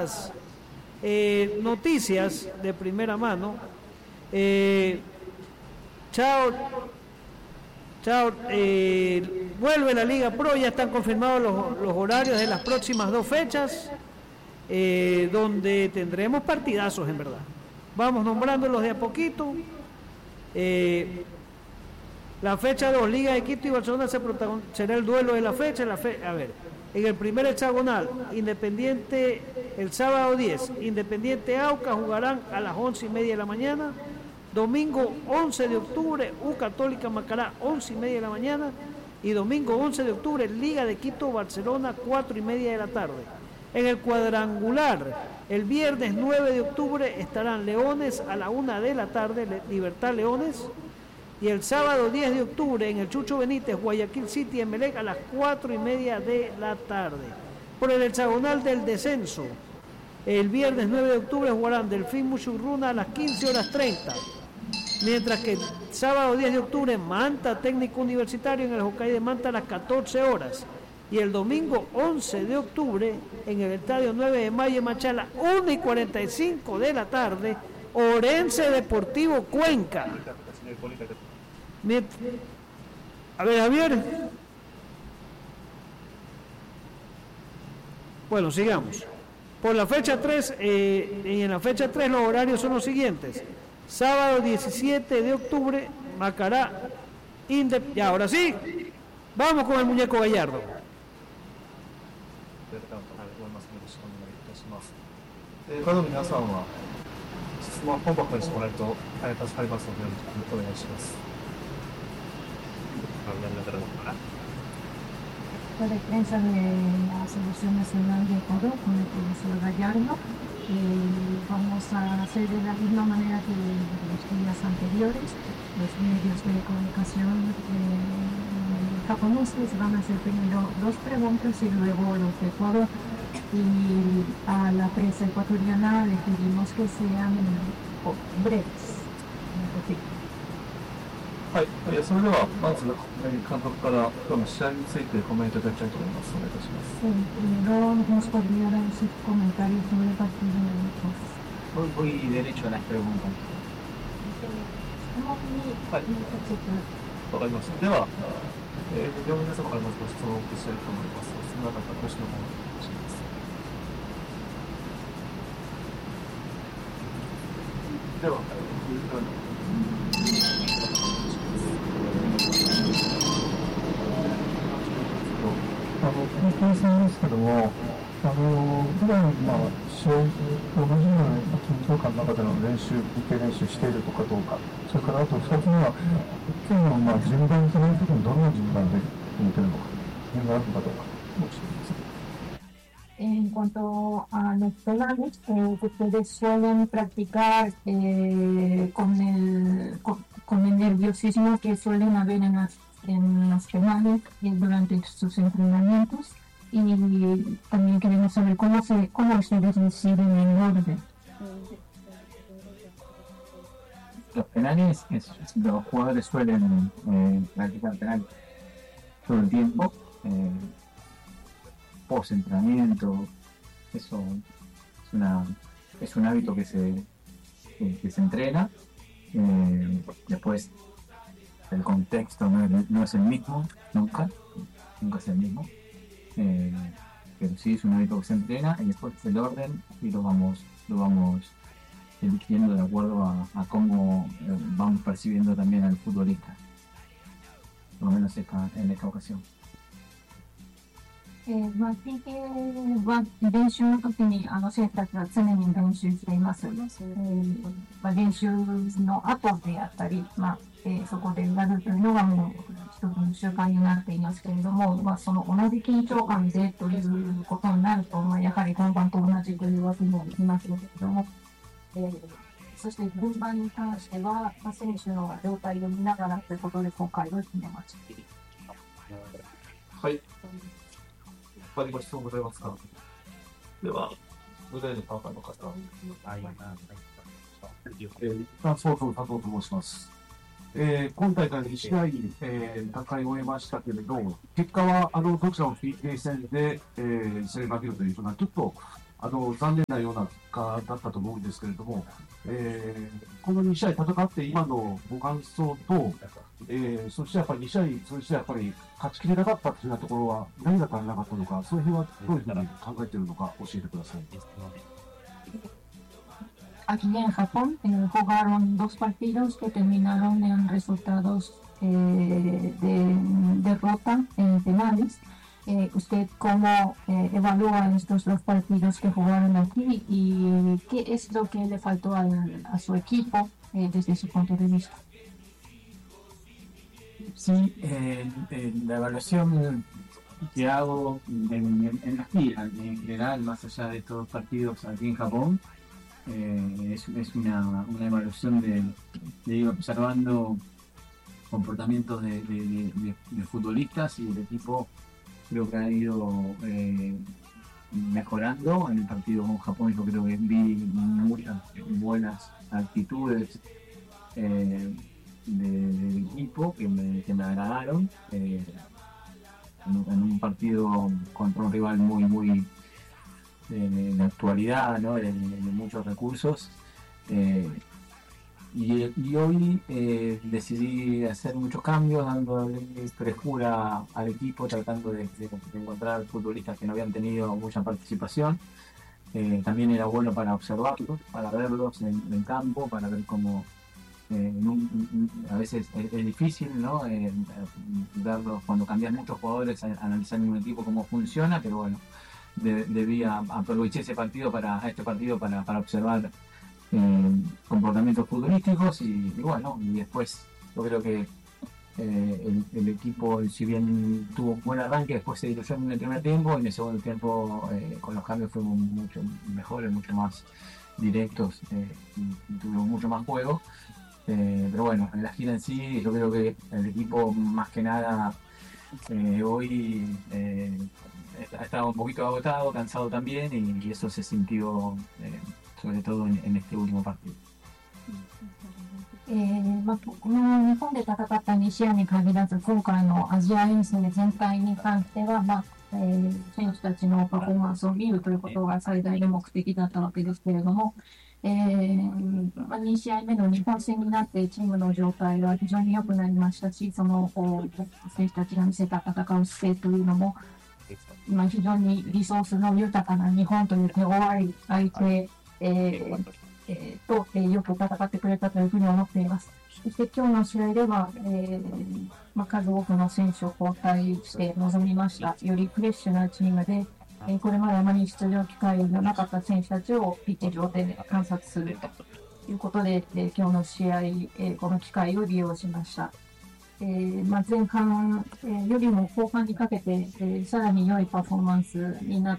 las noticias de primera mano. Vuelve la Liga Pro, ya están confirmados los horarios de las próximas 2 fechas, donde tendremos partidazos en verdad. Vamos nombrándolos de a poquito. La fecha 2, Liga de Quito y Barcelona será el duelo de la fecha. A ver, en el primer hexagonal, Independiente, el sábado 10, Independiente Aucas jugarán a las 11:30 de la mañana. Domingo 11 de octubre, U Católica Macará, 11:30 de la mañana. Y domingo 11 de octubre, Liga de Quito Barcelona, 4:30 de la tarde. En el cuadrangular, el viernes 9 de octubre estarán Leones a la 1 de la tarde, Libertad Leones. Y el sábado 10 de octubre en el Chucho Benítez, Guayaquil City, Emelec a las 4:30 de la tarde. Por el hexagonal del descenso, el viernes 9 de octubre jugarán Delfín Muchurruna a las 15:30. Mientras que el sábado 10 de octubre, Manta Técnico Universitario en el Hokkaido de Manta a las 14 horas. Y el domingo 11 de octubre, en el Estadio 9 de Mayo Machala, 1:45 de la tarde, Orense Deportivo Cuenca. A ver, Javier. Bueno, sigamos. Por la fecha 3, en la fecha 3 los horarios son los siguientes. Sábado 17 de octubre, Macará, y ahora sí, vamos con el muñeco Gallardo. De prensa de la Selección Nacional de Ecuador con el profesor Gallardo. Vamos a hacer de la misma manera que los días anteriores. Los medios de comunicación japoneses van a hacer primero 2 preguntas y luego los de Ecuador. Y a la prensa ecuatoriana le pedimos que sean breves. はい、それではまず監督から今日の試合についてコメントいただきたいと思います。お願いいたします。 Primero nos podría dar sus comentarios sobre el partido de nosotros. Voy derecho a las preguntas. はい、わかりました。では、両皆様からまずご質問をお受けしたいと思います。その中からご質問をお願いします。では、 この計算ですけども、普段試合と同じような緊張感の中での練習、日程練習しているとかどうか、それからあと2つ目は、今日の順番というときにどの順番で決めているのか、順番あるのかどうか、もう一度です。 En cuanto a los penales, ustedes suelen practicar con el nerviosismo que suelen haber en los penales durante sus entrenamientos, y también queremos saber cómo ustedes deciden el orden. Los penales, los jugadores suelen practicar penales todo el tiempo. Post entrenamiento, eso es un hábito que se entrena. Después el contexto no es el mismo, nunca es el mismo, pero sí es un hábito que se entrena, y después el orden y lo vamos eligiendo de acuerdo a cómo vamos percibiendo también al futbolista, por lo menos en esta ocasión. PK は練習の時に選手たちは常に練習しています。練習の後であったり、そこでやるというのがもう一つの習慣になっていますけれども、その同じ緊張感でということになると、やはり本番と同じというわけにはいきますけれども、そして本番に関しては、選手の状態を見ながらということで今回は決めました。 はい。他にご質問ございますか。では、グレーのパーカーの方。はい。 そうそう、佐藤と申します。今大会2試合、戦い終えましたけれど、結果はどちらも PK 戦で、競り負けるというのはちょっと残念なような結果だったと思うんですけれども、この2試合戦って今のご感想と、そしてやっぱり2試合通じてやっぱり勝ちきれなかったというようなところは何が足りなかったのか、そういう辺はどういうふうに考えているのか教えてください。 Aquí en Japón jugaron dos partidos que terminaron en resultados de derrota en penales. ¿Usted cómo evalúa estos dos partidos que jugaron aquí y qué es lo que le faltó a su equipo desde su punto de vista? Sí, la evaluación que hago en las giras, en general, más allá de estos partidos aquí en Japón, es una evaluación de ir observando comportamientos de futbolistas y del equipo. Creo que ha ido mejorando en el partido con Japón. Yo creo que vi muchas buenas actitudes del equipo que me agradaron en un partido contra un rival muy de actualidad, ¿no? de muchos recursos. Y hoy decidí hacer muchos cambios, dando frescura al equipo, tratando de encontrar futbolistas que no habían tenido mucha participación. También era bueno para observarlos, para verlos en campo, para ver cómo a veces es difícil, ¿no? Verlos cuando cambian muchos jugadores, analizar en un equipo cómo funciona, pero bueno, debía aprovechar este partido para observar comportamientos futbolísticos y bueno, y después yo creo que el equipo, si bien tuvo un buen arranque, después se diluyó en el primer tiempo, y en el segundo tiempo con los cambios fuimos mucho mejores, mucho más directos, y tuvimos mucho más juego, pero bueno, en la gira en sí yo creo que el equipo más que nada hoy ha estado un poquito agotado, cansado también, y eso se sintió sobre todo en este último partido. この日本で戦った2試合に限らず、今回のアジア遠征全体に関しては、選手たちのパフォーマンスを見るということが最大の目的だったわけですけれども、2試合目の日本戦になってチームの状態は非常に良くなりましたし、その選手たちが見せた戦う姿勢というのも、非常にリソースの豊かな日本という手強い相手とよく戦ってくれたというふうに思っています。そして今日の試合では、数多くの選手を交代して臨みました。よりフレッシュなチームで、これまであまり出場機会のなかった選手たちをピッチ上で観察するということで、今日の試合、この機会を利用しました。前半、よりも後半にかけて、さらに良いパフォーマンスになって、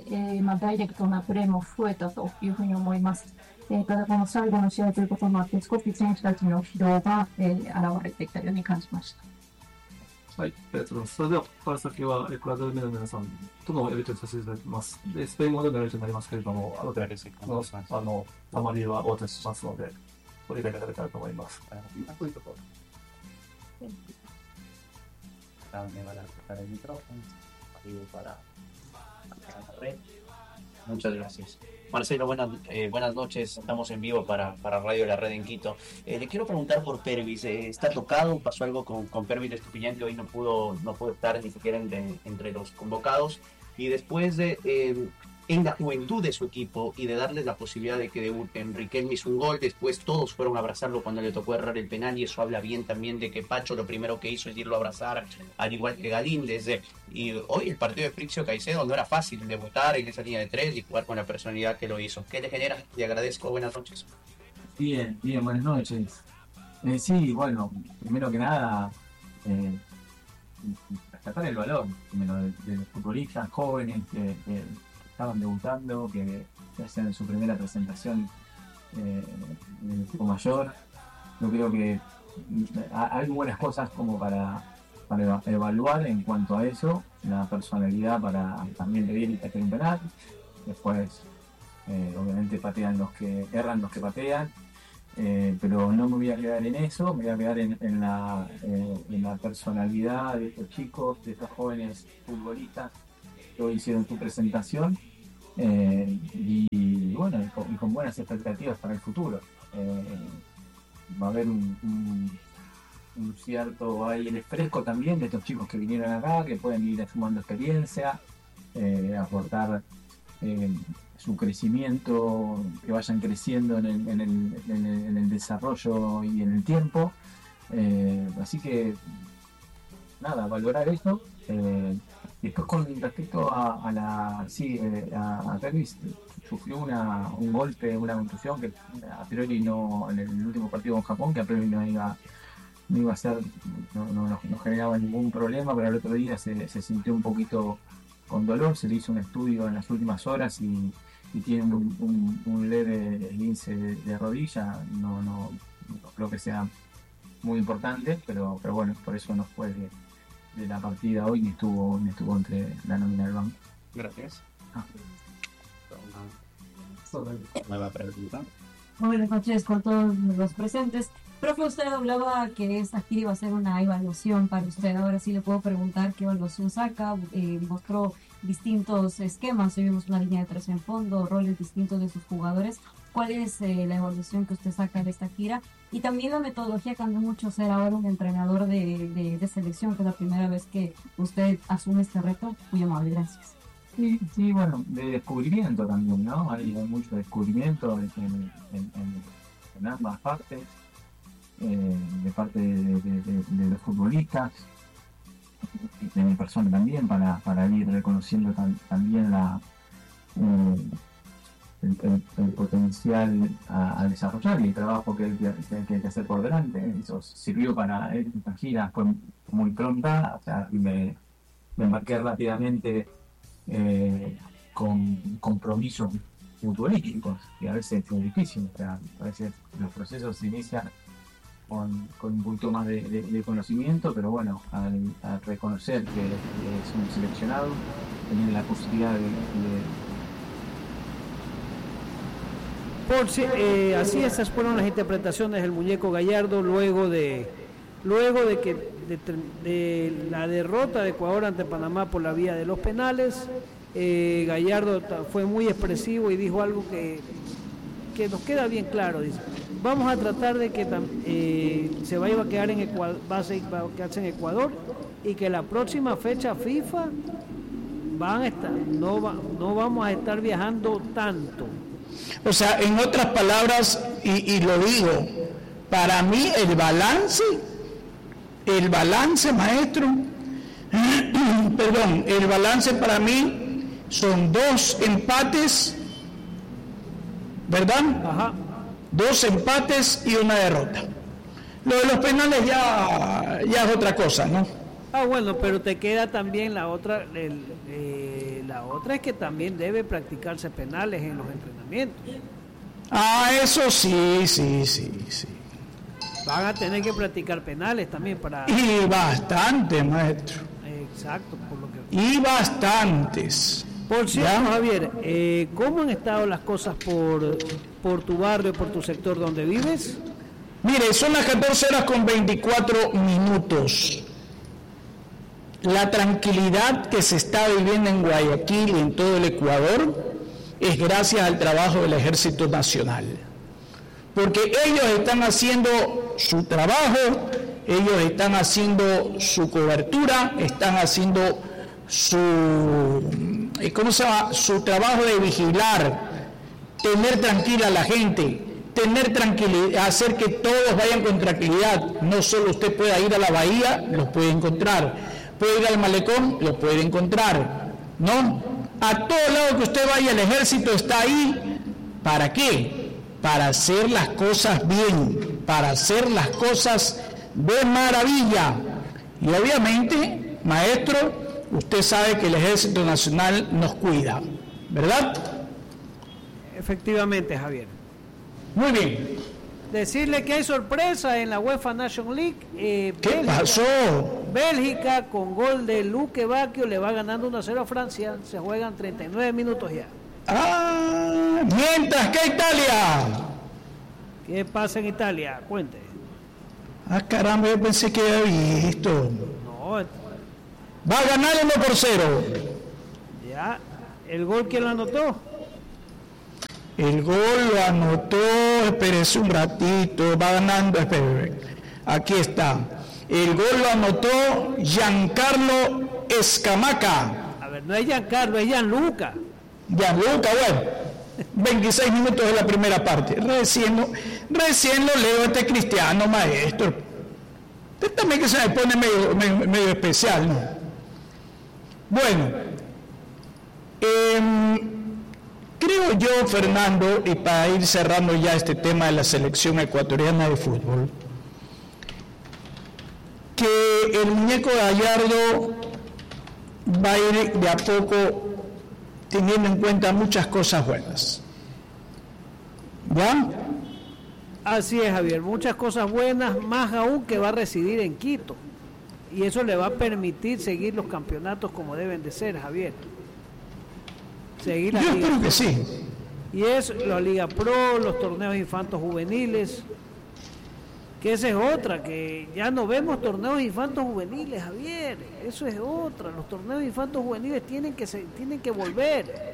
ダイレクトなプレーも増えたというふうに思います。ただこの最後の試合ということもあって、少し選手たちの疲労が、現れてきたように感じました。 はい、ありがとうございます。それでは、ここから先はエクアドルメの皆さんとのやり取りさせていただきます。で、スペイン語でのやり取りになりますけれども、後でたまりはお渡ししますので、ご理解いただけたらと思います。 Me van a cortar el micrófono, arriba para la red. Muchas gracias. Marcelo, buenas noches. Estamos en vivo para Radio La Red en Quito. Le quiero preguntar por Pervis. ¿Está tocado? ¿Pasó algo con Pervis Estupiñán, que hoy no pudo estar ni siquiera entre los convocados? Y después de en la juventud de su equipo y de darles la posibilidad de que debuten, Riquelme hizo un gol, después todos fueron a abrazarlo cuando le tocó errar el penal, y eso habla bien también de que Pacho lo primero que hizo es irlo a abrazar, al igual que Galíndez. Y hoy el partido de Frixio Caicedo no era fácil debutar en esa línea de tres y jugar con la personalidad que lo hizo. ¿Qué le genera? Le agradezco. Buenas noches. Bien, buenas noches. Sí, bueno, primero que nada, destacar el valor primero de los futbolistas jóvenes que estaban debutando, que hacen su primera presentación en el equipo mayor. Yo creo que hay buenas cosas como para evaluar en cuanto a eso, la personalidad para también pedir y patear un penal. Después, obviamente patean los que erran, los que patean, pero no me voy a quedar en eso, me voy a quedar en la personalidad de estos chicos, de estos jóvenes futbolistas que hoy hicieron su presentación. y bueno, y con buenas expectativas para el futuro. Va a haber un cierto aire fresco también de estos chicos que vinieron acá, que pueden ir sumando experiencia, aportar su crecimiento, que vayan creciendo en el desarrollo y en el tiempo. Así que nada, valorar esto. Después con respecto a Pervis, sufrió un golpe, una contusión que a priori no, en el último partido con Japón, que a priori no iba a ser, no generaba ningún problema, pero al otro día se sintió un poquito con dolor, se le hizo un estudio en las últimas horas y tiene un leve esguince de rodilla. No creo que sea muy importante, pero bueno, por eso no fue de la partida hoy ni estuvo entre la nómina del banco. Gracias. Nueva pregunta. Buenas noches con todos los presentes. Profe, usted hablaba que esta gira iba a ser una evaluación para usted. Ahora sí le puedo preguntar qué evaluación saca. Mostró distintos esquemas. Hoy vimos una línea de 3 en fondo, roles distintos de sus jugadores. ¿Cuál es la evaluación que usted saca de esta gira? Y también la metodología cambió mucho, ser ahora un entrenador de selección, que es la primera vez que usted asume este reto. Muy amable, gracias. Sí, bueno, de descubrimiento también, ¿no? Hay mucho descubrimiento en ambas partes, de parte de los futbolistas, de mi persona también, para ir reconociendo también el potencial a desarrollar y el trabajo que hay que hacer por delante. Eso sirvió para esta gira, fue muy pronta, o sea, me embarqué rápidamente con compromisos futbolísticos, y a veces es muy difícil, o sea, a veces los procesos se inician con un poquito más de conocimiento, pero bueno, al reconocer que es un seleccionado, tener la posibilidad así esas fueron las interpretaciones del muñeco Gallardo luego de la derrota de Ecuador ante Panamá por la vía de los penales. Gallardo fue muy expresivo y dijo algo que nos queda bien claro. Dice: vamos a tratar de que se vaya a quedar en Ecuador, va a quedarse en Ecuador, y que la próxima fecha FIFA no vamos a estar viajando tanto. O sea, en otras palabras, y lo digo, para mí el balance, maestro, perdón, el balance para mí son 2 empates, ¿verdad? Ajá. 2 empates y 1 derrota. Lo de los penales ya es otra cosa, ¿no? Bueno, pero te queda también la otra, la otra es que también debe practicarse penales en los entrenamientos. Eso sí. Van a tener que practicar penales también para... Y bastante, maestro. Exacto, por lo que... Y bastantes. Por cierto, Javier, ¿cómo han estado las cosas por tu barrio, por tu sector donde vives? Mire, son las 14:24. La tranquilidad que se está viviendo en Guayaquil y en todo el Ecuador es gracias al trabajo del Ejército Nacional. Porque ellos están haciendo su trabajo, ellos están haciendo su cobertura, están haciendo su trabajo de vigilar, tener tranquila a la gente, tener tranquilidad, hacer que todos vayan con tranquilidad. No solo usted pueda ir a la bahía, los puede encontrar, puede ir al malecón, los puede encontrar, ¿no? A todos lados que usted vaya, el ejército está ahí. ¿Para qué? Para hacer las cosas bien, para hacer las cosas de maravilla. Y obviamente, maestro, usted sabe que el Ejército Nacional nos cuida, ¿verdad? Efectivamente, Javier. Muy bien. Decirle que hay sorpresa en la UEFA Nations League. ¿Qué pasó? Bélgica, con gol de Luque Bacchio, le va ganando 1-0 a Francia. Se juegan 39 minutos ya. Mientras que Italia. ¿Qué pasa en Italia? Cuente. Caramba, yo pensé que había visto. No. Va a ganar 1-0. Ya. ¿El gol quién lo anotó? El gol lo anotó, espérese un ratito, va ganando, espérese. Aquí está. El gol lo anotó Giancarlo Escamaca. A ver, no es Giancarlo, es Gianluca. Gianluca, bueno, 26 minutos de la primera parte. Recién lo leo este cristiano, maestro. Usted también que se me pone medio especial, ¿no? Bueno, creo yo, Fernando, y para ir cerrando ya este tema de la selección ecuatoriana de fútbol, que el muñeco Gallardo va a ir de a poco teniendo en cuenta muchas cosas buenas. ¿Ya? Así es, Javier, muchas cosas buenas, más aún que va a residir en Quito. Y eso le va a permitir seguir los campeonatos como deben de ser, Javier. Seguir la Yo Liga espero Pro. que sí. Y es la Liga Pro, los torneos infantos juveniles, que esa es otra, que ya no vemos torneos infantos juveniles, Javier. Eso es otra, los torneos infantos juveniles tienen que volver.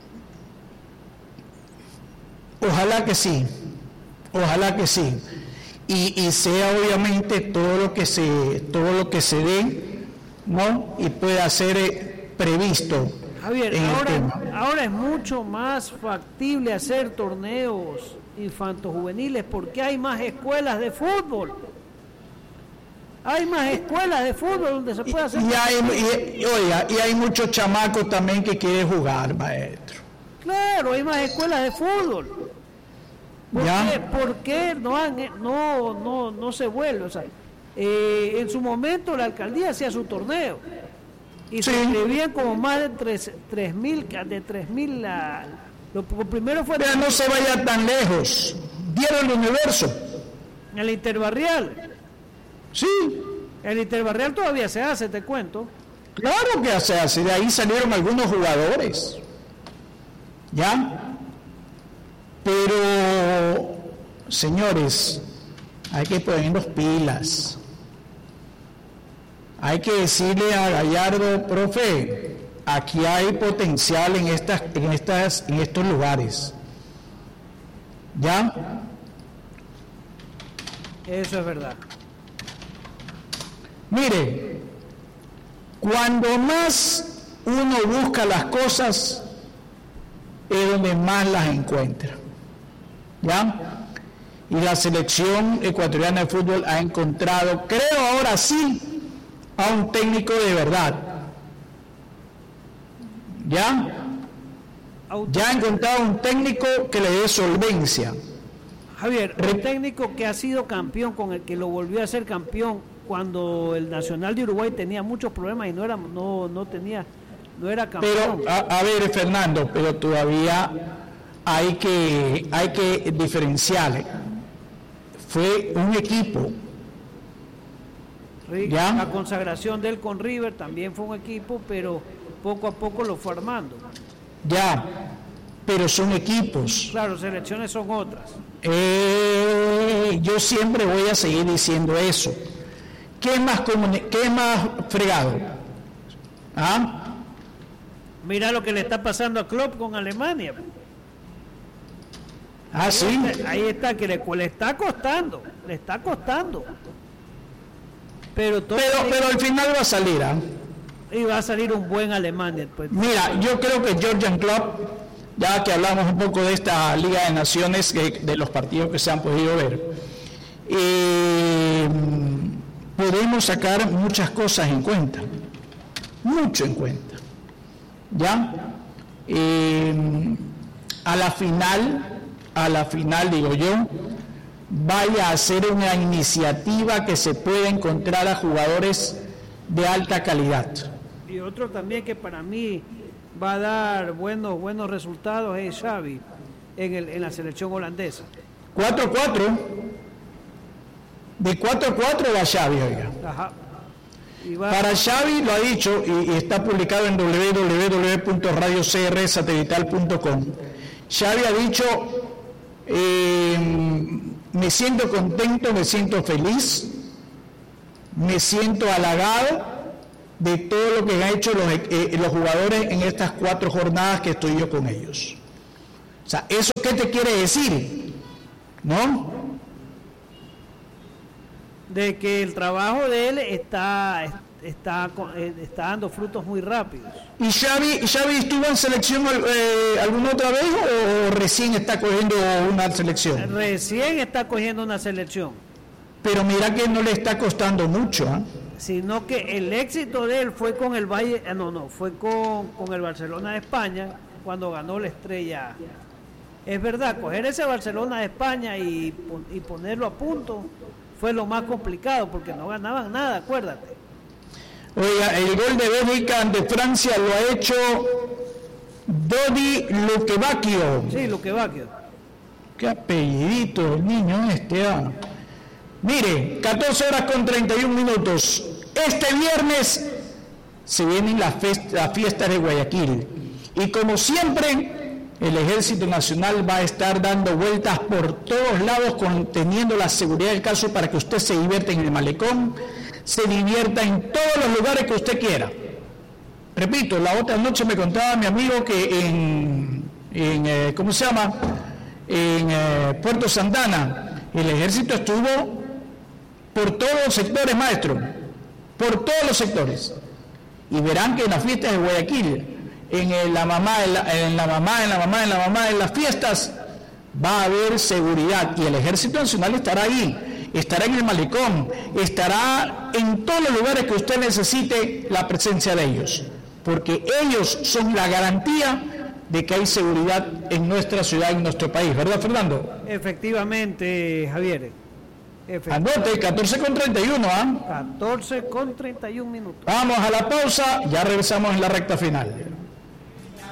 Ojalá que sí. Ojalá que sí. Y sea obviamente todo lo que se dé, ¿no? Y pueda ser previsto. Javier, en el tema. ahora es mucho más factible hacer torneos infantos juveniles porque hay más escuelas de fútbol. Hay más escuelas de fútbol donde se puede hacer. Y hay muchos chamacos también que quieren jugar, maestro. Claro, hay más escuelas de fútbol. ¿Por qué no se vuelve? O sea, en su momento la alcaldía hacía su torneo y se inscribían como más de 3.000 lo primero fue pero no se vaya tan lejos, dieron el universo. El interbarrial. Sí. El interbarrial todavía se hace, te cuento. Claro que se hace, de ahí salieron algunos jugadores. ¿Ya? Pero, señores, hay que ponernos pilas. Hay que decirle a Gallardo, profe, aquí hay potencial en estos lugares. ¿Ya? Eso es verdad. Mire, cuando más uno busca las cosas, es donde más las encuentra. ¿Ya? Y la selección ecuatoriana de fútbol ha encontrado, creo ahora sí, a un técnico de verdad. ¿Ya? Ya ha encontrado un técnico que le dé solvencia. Javier, un técnico que ha sido campeón, con el que lo volvió a ser campeón cuando el Nacional de Uruguay tenía muchos problemas y no era campeón. Pero, a ver, Fernando, pero todavía hay que diferenciar. Fue un equipo. ¿Ya? La consagración de él con River también fue un equipo, pero poco a poco lo fue armando. Ya, pero son equipos. Claro, selecciones son otras. Yo siempre voy a seguir diciendo eso. ¿Qué es más fregado? ¿Ah? Mira lo que le está pasando a Klopp con Alemania. Ah, sí. Ahí está, que le está costando. Pero al final va a salir, ¿ah? Y va a salir un buen Alemania. Pues. Mira, yo creo que Jürgen Klopp, ya que hablamos un poco de esta Liga de Naciones, de los partidos que se han podido ver, podemos sacar muchas cosas en cuenta, mucho en cuenta. ¿Ya? A la final digo yo, vaya a ser una iniciativa que se pueda encontrar a jugadores de alta calidad. Y otro también que para mí va a dar buenos resultados es Xavi en la selección holandesa. 4-4. De 4-4 va Xavi, oiga. Ajá. Para Xavi, lo ha dicho y está publicado en www.radiocrsatelital.com. Xavi ha dicho, me siento contento, me siento feliz, me siento halagado de todo lo que han hecho los jugadores en estas 4 jornadas que estoy yo con ellos. O sea, ¿eso qué te quiere decir? ¿No? De que el trabajo de él está dando frutos muy rápidos. ¿Y Xavi estuvo en selección alguna otra vez o recién está cogiendo una selección? Recién está cogiendo una selección. Pero mira que no le está costando mucho, ¿eh? Sino que el éxito de él fue con el fue con el Barcelona de España cuando ganó la Estrella. Es verdad, coger ese Barcelona de España y ponerlo a punto fue lo más complicado porque no ganaban nada, acuérdate. Oiga, el gol de Bélgica ante Francia lo ha hecho Dodi Lukebakio. Sí, Lukebakio. Qué apellidito el niño este, ¿ah? Mire, 14 horas con 31 minutos. Este viernes se vienen las fiestas de Guayaquil. Y como siempre, el Ejército Nacional va a estar dando vueltas por todos lados, teniendo la seguridad del caso para que usted se divierta en el malecón, se divierta en todos los lugares que usted quiera. Repito, la otra noche me contaba mi amigo que en Puerto Santana, el Ejército estuvo por todos los sectores, maestro, por todos los sectores. Y verán que en las fiestas de Guayaquil, en las fiestas, va a haber seguridad y el Ejército Nacional estará ahí, estará en el malecón, estará en todos los lugares que usted necesite la presencia de ellos, porque ellos son la garantía de que hay seguridad en nuestra ciudad, en nuestro país, ¿verdad, Fernando? Efectivamente, Javier. Anote, 14 con 31, ¿ah? 14 con 31 minutos. Vamos a la pausa, ya regresamos en la recta final.